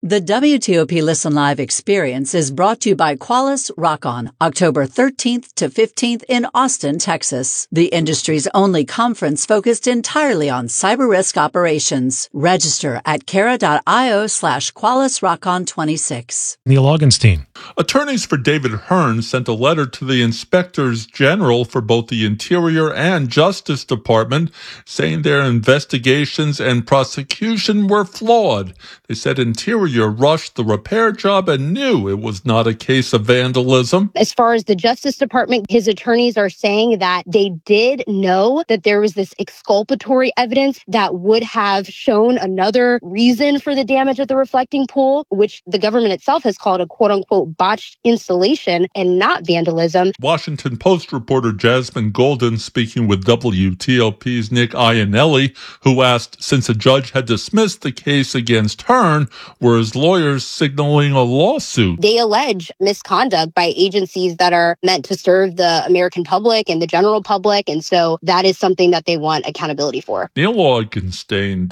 The WTOP Listen Live experience is brought to you by Qualys Rock-On, October 13th to 15th in Austin, Texas, the industry's only conference focused entirely on cyber risk operations. Register at Kara.io/Qualys Rock-On 26. Neil Augenstein. Attorneys for David Hearn sent a letter to the inspectors general for both the Interior and Justice Department saying their investigations and prosecution were flawed. They said Interior rushed the repair job and knew it was not a case of vandalism. As far as the Justice Department, his attorneys are saying that they did know that there was this exculpatory evidence that would have shown another reason for the damage of the reflecting pool, which the government itself has called a quote-unquote botched installation and not vandalism. Washington Post reporter Jasmine Golden speaking with WTOP's Nick Iannelli, who asked, since a judge had dismissed the case against Hearn, were his lawyers signaling a lawsuit? They allege misconduct by agencies that are meant to serve the American public and the general public, and so that is something that they want accountability for. Neil Augenstein,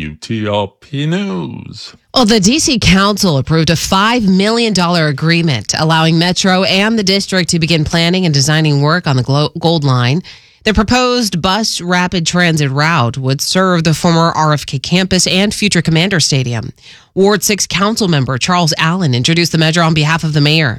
WTOP News. Well, the D.C. Council approved a $5 million agreement allowing Metro and the district to begin planning and designing work on the Gold Line. The proposed bus rapid transit route would serve the former RFK campus and future Commander Stadium. Ward 6 council member Charles Allen introduced the measure on behalf of the mayor.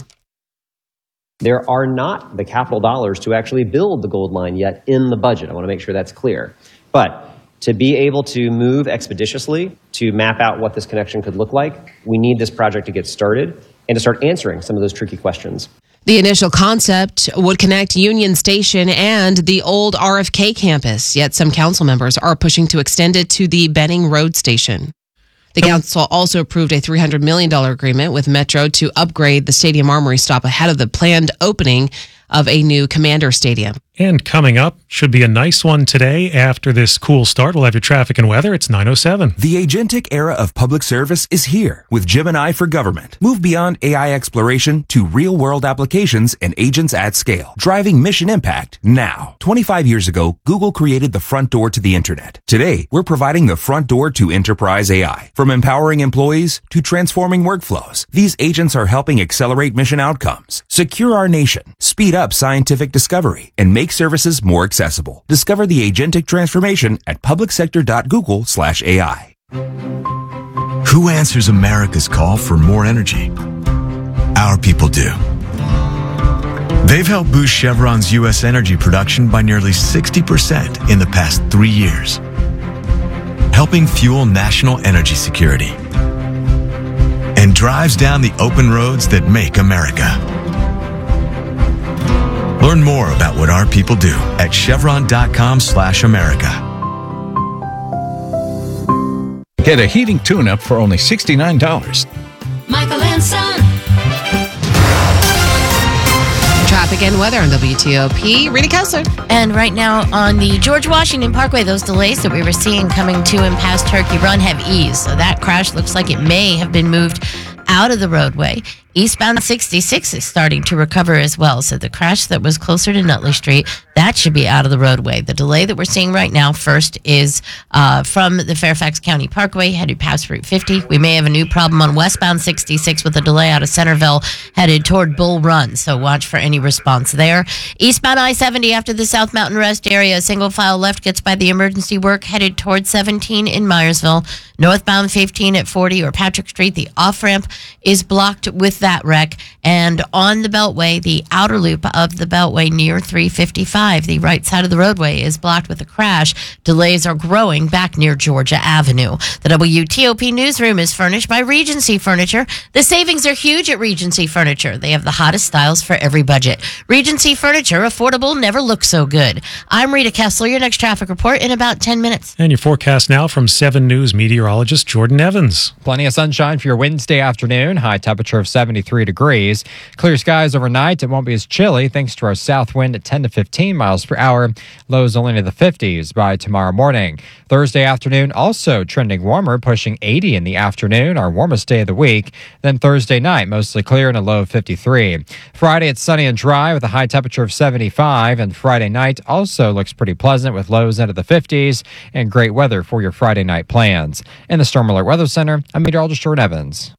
There are not the capital dollars to actually build the Gold Line yet in the budget. I want to make sure that's clear. But to be able to move expeditiously, to map out what this connection could look like, we need this project to get started and to start answering some of those tricky questions. The initial concept would connect Union Station and the old RFK campus, yet some council members are pushing to extend it to the Benning Road Station. The council also approved a $300 million agreement with Metro to upgrade the Stadium Armory stop ahead of the planned opening of a new Commander Stadium. And coming up, should be a nice one today. After this cool start, we'll have your traffic and weather. It's 9:07. The agentic era of public service is here with Gemini for Government. Move beyond AI exploration to real-world applications and agents at scale, driving mission impact now. 25 years ago, Google created the front door to the internet. Today, we're providing the front door to enterprise AI. From empowering employees to transforming workflows, these agents are helping accelerate mission outcomes, secure our nation, speed up scientific discovery, and make services more accessible. Discover the agentic transformation at publicsector.google/AI. Who answers America's call for more energy? Our people do. They've helped boost Chevron's U.S. energy production by nearly 60% in the past 3 years, helping fuel national energy security, and drives down the open roads that make America. Learn more about what our people do at chevron.com/America. Get a heating tune-up for only $69. Michael and Son. Traffic and weather on WTOP. Rita Kessler. And right now on the George Washington Parkway, those delays that we were seeing coming to and past Turkey Run have eased. So that crash looks like it may have been moved out of the roadway. Eastbound 66 is starting to recover as well. So the crash that was closer to Nutley Street, that should be out of the roadway. The delay that we're seeing right now first is from the Fairfax County Parkway headed past Route 50. We may have a new problem on westbound 66 with a delay out of Centerville headed toward Bull Run. So watch for any response there. Eastbound I-70 after the South Mountain Rest area, single file left gets by the emergency work headed toward 17 in Myersville. Northbound 15 at 40 or Patrick Street, the off-ramp is blocked with that wreck. And on the Beltway, the outer loop of the Beltway near 355, the right side of the roadway is blocked with a crash. Delays are growing back near Georgia Avenue. The WTOP newsroom is furnished by Regency Furniture. The savings are huge at Regency Furniture. They have the hottest styles for every budget. Regency Furniture, affordable, never looked so good. I'm Rita Kessler, your next traffic report in about 10 minutes. And your forecast now from 7 News meteorologist Jordan Evans. Plenty of sunshine for your Wednesday afternoon. High temperature of 73 degrees. Clear skies overnight. It won't be as chilly thanks to our south wind at 10 to 15 miles per hour. Lows only into the 50s by tomorrow morning. Thursday afternoon also trending warmer, pushing 80 in the afternoon, our warmest day of the week. Then Thursday night, mostly clear and a low of 53. Friday, it's sunny and dry with a high temperature of 75. And Friday night also looks pretty pleasant with lows into the 50s and great weather for your Friday night plans. In the Storm Alert Weather Center, I'm meteorologist Jordan Evans.